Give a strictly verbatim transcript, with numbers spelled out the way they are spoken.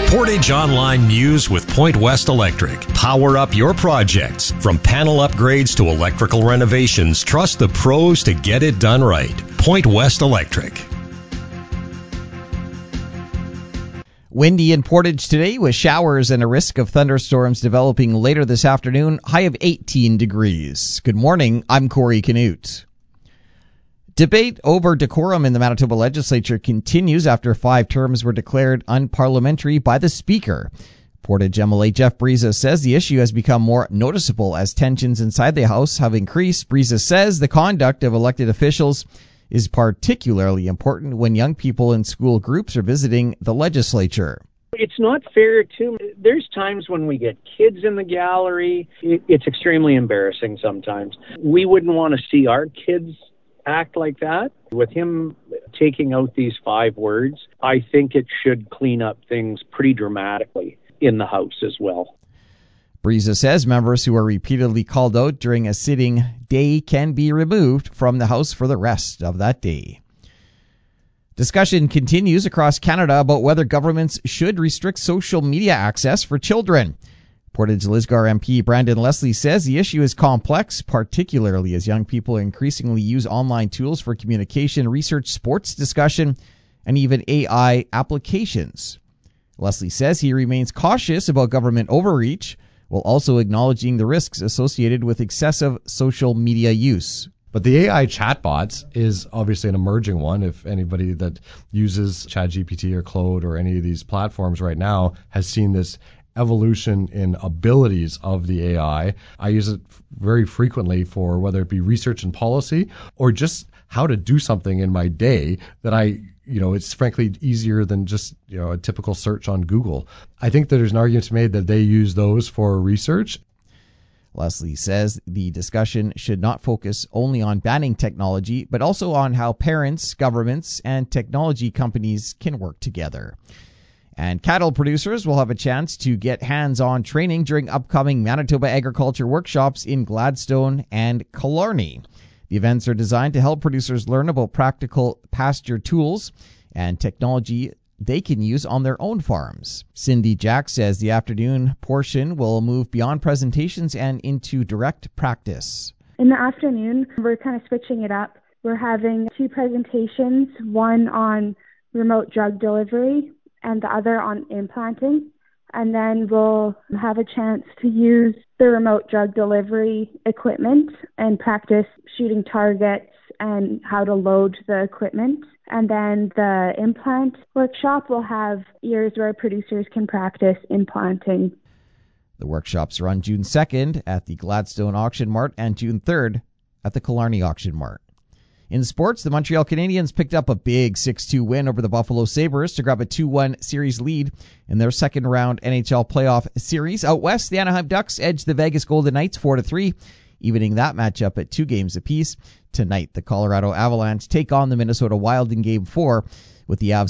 Portage Online News with Point West Electric. Power up your projects. From panel upgrades to electrical renovations, trust the pros to get it done right. Point West Electric. Windy in Portage today with showers and a risk of thunderstorms developing later this afternoon. High of eighteen degrees. Good morning. I'm Corey Canute. Debate over decorum in the Manitoba legislature continues after five terms were declared unparliamentary by the Speaker. Portage M L A Jeff Brisas says the issue has become more noticeable as tensions inside the House have increased. Brisas says the conduct of elected officials is particularly important when young people in school groups are visiting the legislature. It's not fair to There's times when we get kids in the gallery. It's extremely embarrassing sometimes. We wouldn't want to see our kids act like that. With him taking out these five words, I think it should clean up things pretty dramatically in the House as well. Brisas says members who are repeatedly called out during a sitting day can be removed from the House for the rest of that day. Discussion continues across Canada about whether governments should restrict social media access for children. Portage Lisgar M P Brandon Leslie says the issue is complex, particularly as young people increasingly use online tools for communication, research, sports discussion, and even A I applications. Leslie says he remains cautious about government overreach, while also acknowledging the risks associated with excessive social media use. But the A I chatbots is obviously an emerging one. If anybody that uses ChatGPT or Claude or any of these platforms right now has seen this evolution in abilities of the A I. I use it very frequently for whether it be research and policy or just how to do something in my day that I, you know, it's frankly easier than just, you know, a typical search on Google. I think that there's an argument to be made that they use those for research. Leslie says the discussion should not focus only on banning technology, but also on how parents, governments, and technology companies can work together. And cattle producers will have a chance to get hands-on training during upcoming Manitoba agriculture workshops in Gladstone and Killarney. The events are designed to help producers learn about practical pasture tools and technology they can use on their own farms. Cindy Jack says the afternoon portion will move beyond presentations and into direct practice. In the afternoon, we're kind of switching it up. We're having two presentations, one on remote drug delivery and the other on implanting. And then we'll have a chance to use the remote drug delivery equipment and practice shooting targets and how to load the equipment. And then the implant workshop will have ears where producers can practice implanting. The workshops are on June second at the Gladstone Auction Mart and June third at the Killarney Auction Mart. In sports, the Montreal Canadiens picked up a big six two win over the Buffalo Sabres to grab a two one series lead in their second-round N H L playoff series. Out west, the Anaheim Ducks edged the Vegas Golden Knights four to three, evening that matchup at two games apiece. Tonight, the Colorado Avalanche take on the Minnesota Wild in Game four, with the Avs